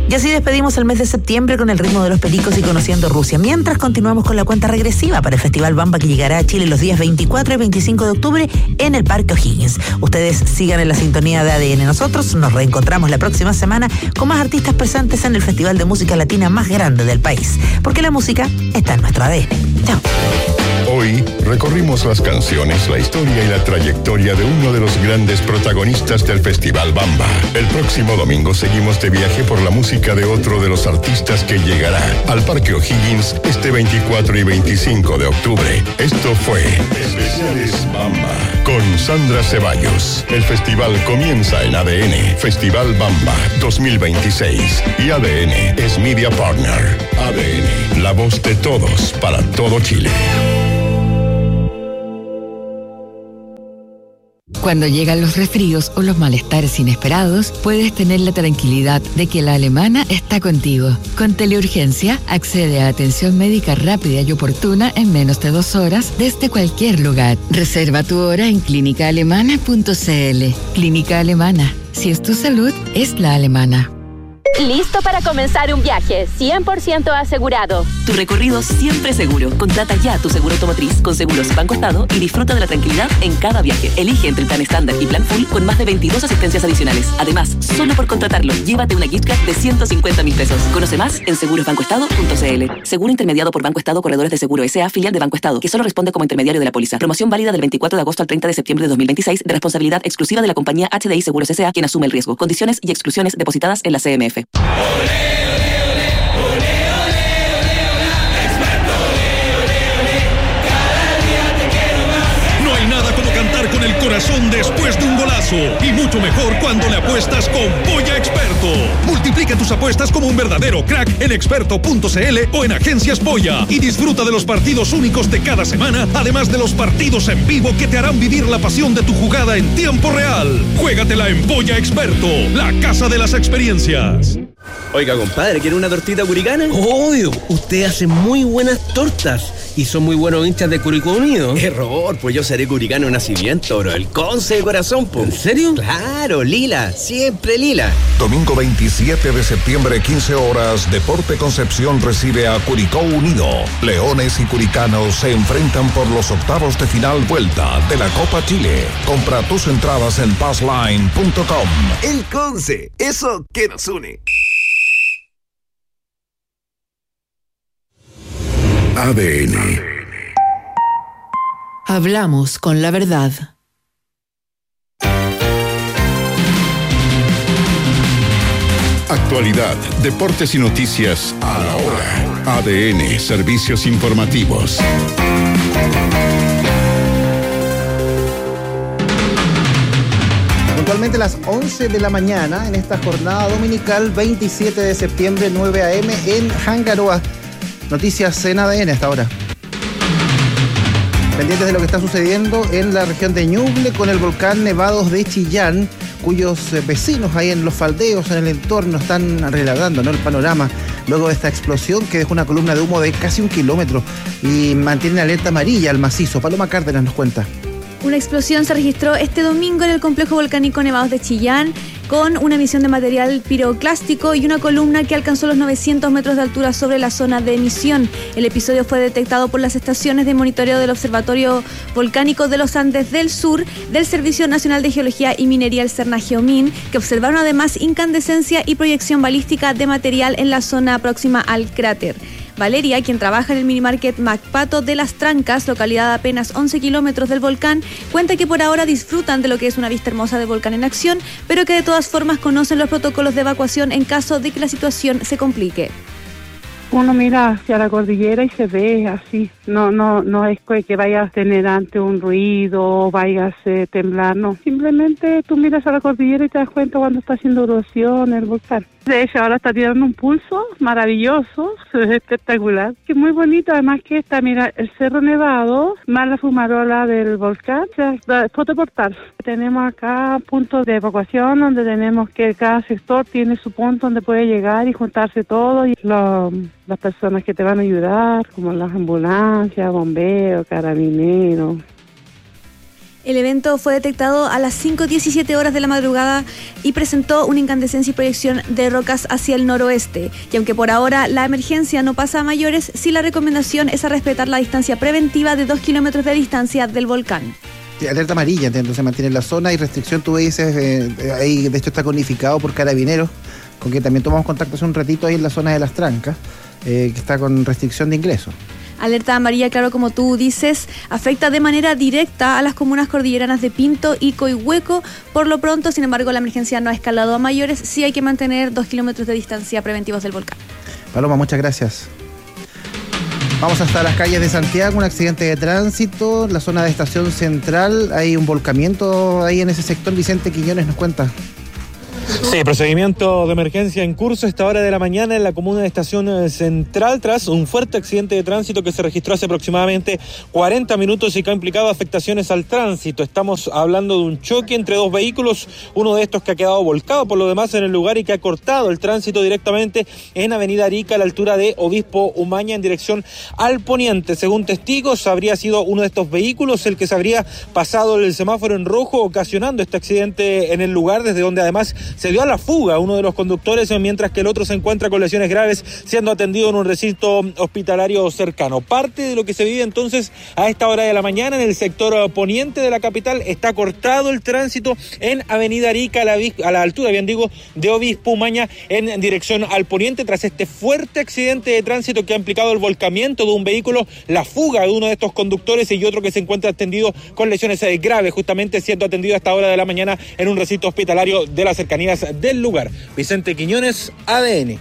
Y así despedimos el mes de septiembre con el ritmo de los pericos y conociendo Rusia, mientras continuamos con la cuenta regresiva para el Festival Bamba, que llegará a Chile los días 24 y 25 de octubre en el Parque O'Higgins. Ustedes sigan en la sintonía de ADN. Nosotros nos reencontramos la próxima semana con más artistas presentes en el Festival de Música Latina más grande del país, porque la música está en nuestro ADN. Chao. Hoy recorrimos las canciones, la historia y la trayectoria de uno de los grandes protagonistas del Festival Bamba. El próximo domingo seguimos de viaje por la música de otro de los artistas que llegará al Parque O'Higgins este 24 y 25 de octubre. Esto fue Especiales Bamba con Sandra Ceballos. El festival comienza en ADN, Festival Bamba 2026. Y ADN es Media Partner. ADN, la voz de todos para todo Chile. Cuando llegan los resfríos o los malestares inesperados, puedes tener la tranquilidad de que la Alemana está contigo. Con Teleurgencia, accede a atención médica rápida y oportuna en menos de 2 horas desde cualquier lugar. Reserva tu hora en clínicaalemana.cl. Clínica Alemana. Si es tu salud, es la alemana. Listo para comenzar un viaje 100% asegurado. Tu recorrido siempre seguro. Contrata ya tu seguro automotriz con Seguros Banco Estado y disfruta de la tranquilidad en cada viaje. Elige entre el plan estándar y plan full con más de 22 asistencias adicionales. Además, solo por contratarlo, llévate una gift card de 150.000 pesos. Conoce más en segurosbancoestado.cl. Seguro intermediado por Banco Estado Corredores de Seguro S.A., filial de Banco Estado, que solo responde como intermediario de la póliza. Promoción válida del 24 de agosto al 30 de septiembre de 2026, de responsabilidad exclusiva de la compañía HDI Seguros S.A., quien asume el riesgo. Condiciones y exclusiones depositadas en la CMF. No hay nada como cantar con el corazón después de un golazo, y mucho mejor cuando le apuestas con Polla Experto. Multiplica tus apuestas como un verdadero crack en experto.cl o en Agencias Polla y disfruta de los partidos únicos de cada semana, además de los partidos en vivo que te harán vivir la pasión de tu jugada en tiempo real. Juégatela en Polla Experto, la casa de las experiencias. Oiga, compadre, ¿quiere una tortita curicana? Obvio, usted hace muy buenas tortas y son muy buenos hinchas de Curicó Unido. Error, pues yo seré curicano de nacimiento, bro. El Conce de corazón, pues. ¿En serio? Claro, lila, siempre lila. Domingo 27 de septiembre, 15 horas, Deporte Concepción recibe a Curicó Unido. Leones y curicanos se enfrentan por los octavos de final vuelta de la Copa Chile. Compra tus entradas en passline.com. El Conce, eso que nos une. ADN. Hablamos con la verdad. Actualidad, deportes y noticias a la hora. ADN, servicios informativos. Puntualmente a las 11 de la mañana en esta jornada dominical 27 de septiembre 9 a.m. en Hangaroa. Noticias en ADN hasta ahora. Pendientes de lo que está sucediendo en la región de Ñuble con el volcán Nevados de Chillán, cuyos vecinos ahí en los faldeos, en el entorno, están relatando, ¿no?, el panorama luego de esta explosión que dejó una columna de humo de casi 1 kilómetro y mantiene alerta amarilla al macizo. Paloma Cárdenas nos cuenta. Una explosión se registró este domingo en el complejo volcánico Nevados de Chillán, con una emisión de material piroclástico y una columna que alcanzó los 900 metros de altura sobre la zona de emisión. El episodio fue detectado por las estaciones de monitoreo del Observatorio Volcánico de los Andes del Sur, del Servicio Nacional de Geología y Minería, el CERNA-GEOMIN, que observaron además incandescencia y proyección balística de material en la zona próxima al cráter. Valeria, quien trabaja en el minimarket Macpato de Las Trancas, localidad a apenas 11 kilómetros del volcán, cuenta que por ahora disfrutan de lo que es una vista hermosa del volcán en acción, pero que de todas formas conocen los protocolos de evacuación en caso de que la situación se complique. Uno mira hacia la cordillera y se ve así, no es que vayas a tener ante un ruido o vayas a temblar, no. Simplemente tú miras a la cordillera y te das cuenta cuando está haciendo erosión el volcán. De hecho, ahora está tirando un pulso maravilloso, es espectacular, que es muy bonito, además que está, mira, el Cerro Nevado, más la fumarola del volcán, o sea, fotoportal. Tenemos acá puntos de evacuación donde tenemos que cada sector tiene su punto donde puede llegar y juntarse todo, y las personas que te van a ayudar, como las ambulancias, bomberos, carabineros. El evento fue detectado a las 5:17 horas de la madrugada y presentó una incandescencia y proyección de rocas hacia el noroeste. Y aunque por ahora la emergencia no pasa a mayores, sí la recomendación es a respetar la distancia preventiva de 2 kilómetros de distancia del volcán. Sí, alerta amarilla, entonces se mantiene en la zona y restricción, tú dices, ahí de hecho está conificado por Carabineros, con quien también tomamos contacto hace un ratito ahí en la zona de Las Trancas, que está con restricción de ingreso. Alerta amarilla, claro, como tú dices, afecta de manera directa a las comunas cordilleranas de Pinto y Coihueco. Por lo pronto, sin embargo, la emergencia no ha escalado a mayores. Sí hay que mantener 2 kilómetros de distancia preventivos del volcán. Paloma, muchas gracias. Vamos hasta las calles de Santiago, un accidente de tránsito, la zona de Estación Central, hay un volcamiento ahí en ese sector. Vicente Quiñones nos cuenta. Sí, procedimiento de emergencia en curso a esta hora de la mañana en la comuna de Estación Central tras un fuerte accidente de tránsito que se registró hace aproximadamente 40 minutos y que ha implicado afectaciones al tránsito. Estamos hablando de un choque entre dos vehículos, uno de estos que ha quedado volcado por lo demás en el lugar y que ha cortado el tránsito directamente en Avenida Arica a la altura de Obispo Umaña en dirección al poniente. Según testigos, habría sido uno de estos vehículos el que se habría pasado el semáforo en rojo, ocasionando este accidente en el lugar, desde donde además se dio a la fuga uno de los conductores, mientras que el otro se encuentra con lesiones graves, siendo atendido en un recinto hospitalario cercano. Parte de lo que se vive entonces a esta hora de la mañana en el sector poniente de la capital. Está cortado el tránsito en Avenida Arica a la altura, bien digo, de Obispo Umaña en dirección al poniente, tras este fuerte accidente de tránsito que ha implicado el volcamiento de un vehículo, la fuga de uno de estos conductores y otro que se encuentra atendido con lesiones graves, justamente siendo atendido a esta hora de la mañana en un recinto hospitalario de las cercanías del lugar. Vicente Quiñones, ADN.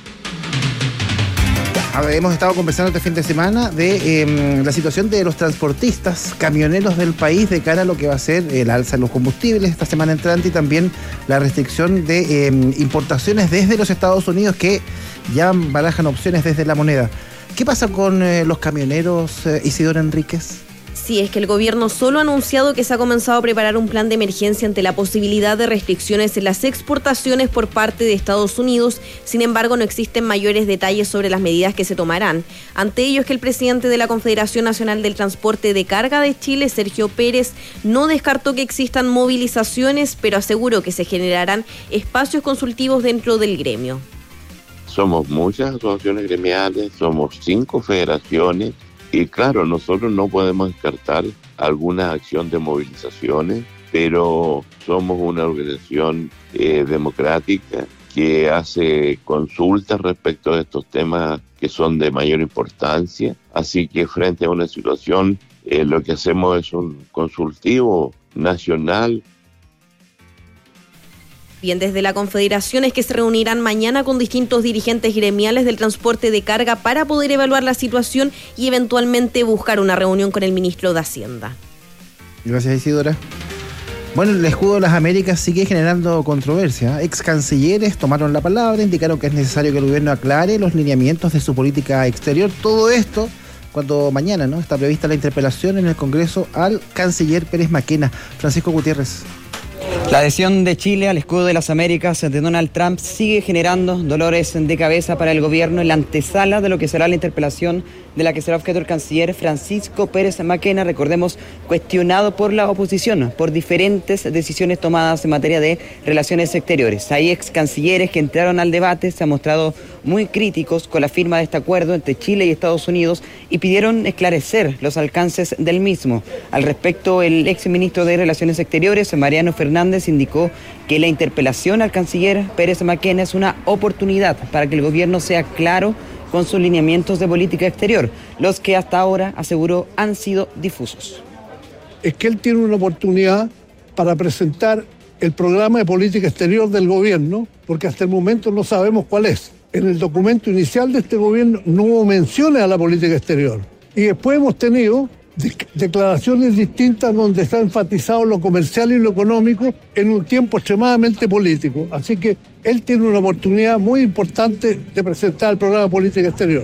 Hemos estado conversando este fin de semana de la situación de los transportistas, camioneros del país de cara a lo que va a ser el alza en los combustibles esta semana entrante y también la restricción de importaciones desde los Estados Unidos que ya barajan opciones desde la moneda. ¿Qué pasa con los camioneros, Isidora Enríquez? Sí, es que el gobierno solo ha anunciado que se ha comenzado a preparar un plan de emergencia ante la posibilidad de restricciones en las exportaciones por parte de Estados Unidos. Sin embargo, no existen mayores detalles sobre las medidas que se tomarán. Ante ello es que el presidente de la Confederación Nacional del Transporte de Carga de Chile, Sergio Pérez, no descartó que existan movilizaciones, pero aseguró que se generarán espacios consultivos dentro del gremio. Somos muchas asociaciones gremiales, somos 5 federaciones. Y claro, nosotros no podemos descartar alguna acción de movilizaciones, pero somos una organización democrática que hace consultas respecto a estos temas que son de mayor importancia. Así que frente a una situación, lo que hacemos es un consultivo nacional. Bien, desde la Confederación es que se reunirán mañana con distintos dirigentes gremiales del transporte de carga para poder evaluar la situación y eventualmente buscar una reunión con el ministro de Hacienda. Gracias, Isidora. Bueno, el escudo de las Américas sigue generando controversia. Ex cancilleres tomaron la palabra, indicaron que es necesario que el gobierno aclare los lineamientos de su política exterior. Todo esto cuando mañana, ¿no?, está prevista la interpelación en el Congreso al canciller Pérez Maquena. Francisco Gutiérrez. La adhesión de Chile al escudo de las Américas de Donald Trump sigue generando dolores de cabeza para el gobierno en la antesala de lo que será la interpelación de la que será objeto el canciller Francisco Pérez Maquena, recordemos, cuestionado por la oposición por diferentes decisiones tomadas en materia de relaciones exteriores. Hay ex cancilleres que entraron al debate, se han mostrado muy críticos con la firma de este acuerdo entre Chile y Estados Unidos y pidieron esclarecer los alcances del mismo. Al respecto, el ex ministro de Relaciones Exteriores, Mariano Fernández, indicó que la interpelación al canciller Pérez Maquena es una oportunidad para que el gobierno sea claro con sus lineamientos de política exterior, los que hasta ahora, aseguró, han sido difusos. Es que él tiene una oportunidad para presentar el programa de política exterior del gobierno, porque hasta el momento no sabemos cuál es. En el documento inicial de este gobierno no hubo menciones a la política exterior. Y después hemos tenido declaraciones distintas donde está enfatizado lo comercial y lo económico en un tiempo extremadamente político. Así que él tiene una oportunidad muy importante de presentar el programa de política exterior.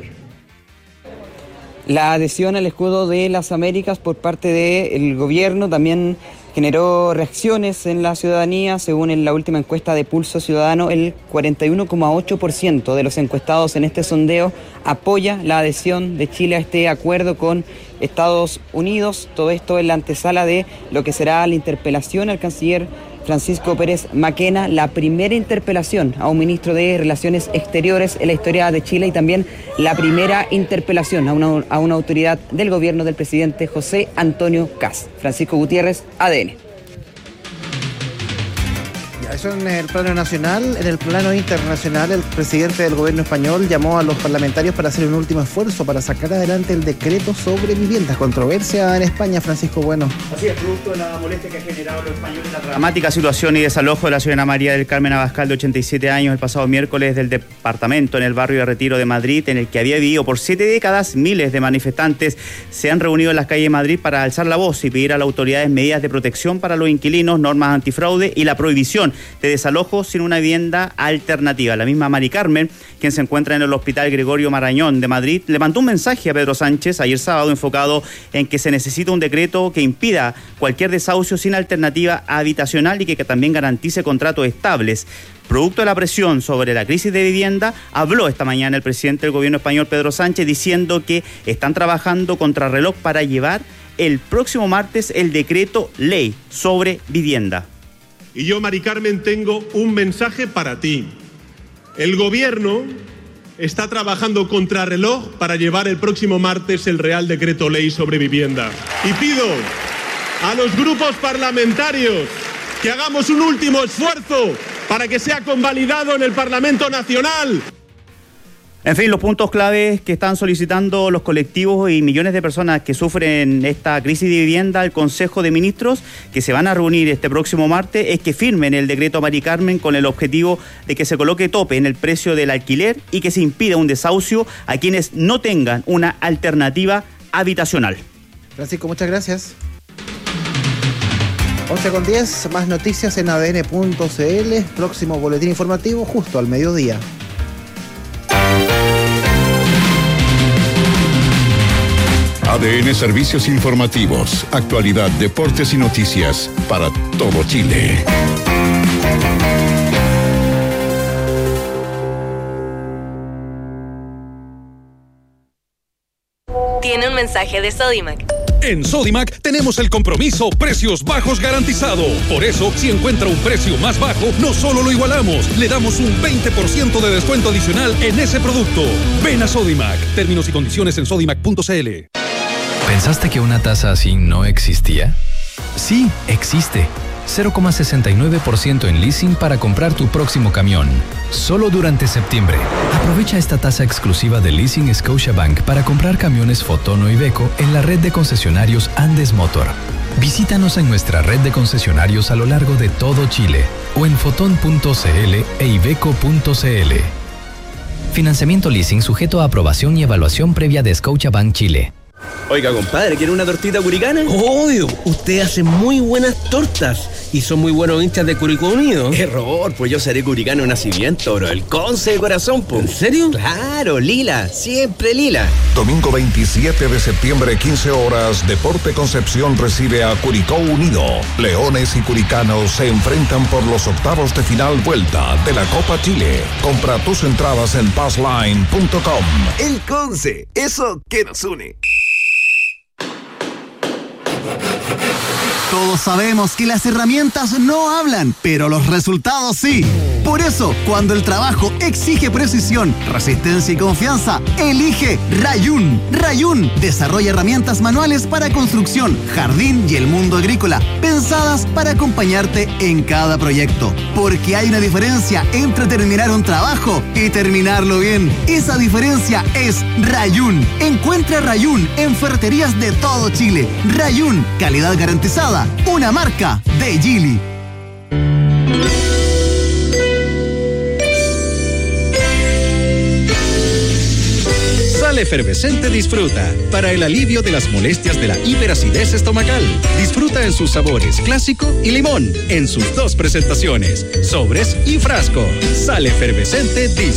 La adhesión al escudo de las Américas por parte del gobierno también generó reacciones en la ciudadanía. Según en la última encuesta de Pulso Ciudadano, el 41,8% de los encuestados en este sondeo apoya la adhesión de Chile a este acuerdo con Estados Unidos. Todo esto en la antesala de lo que será la interpelación al canciller Francisco Pérez Maquena, la primera interpelación a un ministro de Relaciones Exteriores en la historia de Chile y también la primera interpelación a una autoridad del gobierno del presidente José Antonio Kast. Francisco Gutiérrez, ADN. Eso en el plano nacional. En el plano internacional, el presidente del gobierno español llamó a los parlamentarios para hacer un último esfuerzo para sacar adelante el decreto sobre viviendas. Controversia en España, Francisco Bueno. Así es, producto de la molestia que ha generado los españoles la dramática situación y desalojo de la señora María del Carmen Abascal, de 87 años, el pasado miércoles del departamento en el barrio de Retiro de Madrid, en el que había vivido por 7 décadas. Miles de manifestantes se han reunido en las calles de Madrid para alzar la voz y pedir a las autoridades medidas de protección para los inquilinos, normas antifraude y la prohibición de desalojo sin una vivienda alternativa. La misma Mari Carmen, quien se encuentra en el Hospital Gregorio Marañón de Madrid, le mandó un mensaje a Pedro Sánchez ayer sábado enfocado en que se necesita un decreto que impida cualquier desahucio sin alternativa habitacional y que también garantice contratos estables. Producto de la presión sobre la crisis de vivienda, habló esta mañana el presidente del gobierno español, Pedro Sánchez, diciendo que están trabajando contrarreloj para llevar el próximo martes el decreto ley sobre vivienda. Y yo, Mari Carmen, tengo un mensaje para ti. El gobierno está trabajando contrarreloj para llevar el próximo martes el Real Decreto Ley sobre vivienda. Y pido a los grupos parlamentarios que hagamos un último esfuerzo para que sea convalidado en el Parlamento Nacional. En fin, los puntos claves que están solicitando los colectivos y millones de personas que sufren esta crisis de vivienda al Consejo de Ministros, que se van a reunir este próximo martes, es que firmen el decreto Mari Carmen con el objetivo de que se coloque tope en el precio del alquiler y que se impida un desahucio a quienes no tengan una alternativa habitacional. Francisco, muchas gracias. 11:10, más noticias en adn.cl. Próximo boletín informativo justo al mediodía. ADN Servicios Informativos, actualidad, deportes y noticias para todo Chile. Tiene un mensaje de Sodimac. En Sodimac tenemos el compromiso precios bajos garantizado. Por eso, si encuentra un precio más bajo, no solo lo igualamos, le damos un 20% de descuento adicional en ese producto. Ven a Sodimac. Términos y condiciones en sodimac.cl. ¿Pensaste que una tasa así no existía? Sí, existe. 0,69% en leasing para comprar tu próximo camión. Solo durante septiembre. Aprovecha esta tasa exclusiva de Leasing Scotiabank para comprar camiones Fotono y Iveco en la red de concesionarios Andes Motor. Visítanos en nuestra red de concesionarios a lo largo de todo Chile o en foton.cl e iveco.cl. Financiamiento leasing sujeto a aprobación y evaluación previa de Scotiabank Chile. Oiga, compadre, ¿quiere una tortita curicana? Obvio, usted hace muy buenas tortas y son muy buenos hinchas de Curicó Unido. Error, pues yo seré curicano de nacimiento, bro. El Conce de corazón, pues. ¿En serio? Claro, lila, siempre lila. Domingo 27 de septiembre, 15 horas, Deporte Concepción recibe a Curicó Unido. Leones y curicanos se enfrentan por los octavos de final vuelta de la Copa Chile. Compra tus entradas en passline.com. El Conce, eso que nos une. Todos sabemos que las herramientas no hablan, pero los resultados sí. Por eso, cuando el trabajo exige precisión, resistencia y confianza, elige Rayun. Rayun desarrolla herramientas manuales para construcción, jardín y el mundo agrícola, pensadas para acompañarte en cada proyecto. Porque hay una diferencia entre terminar un trabajo y terminarlo bien. Esa diferencia es Rayun. Encuentra Rayun en ferreterías de todo Chile. Rayun, calidad garantizada, una marca de Geely. Sal Efervescente Disfruta, para el alivio de las molestias de la hiperacidez estomacal. Disfruta en sus sabores clásico y limón, en sus dos presentaciones, sobres y frasco. Sal Efervescente Disfruta.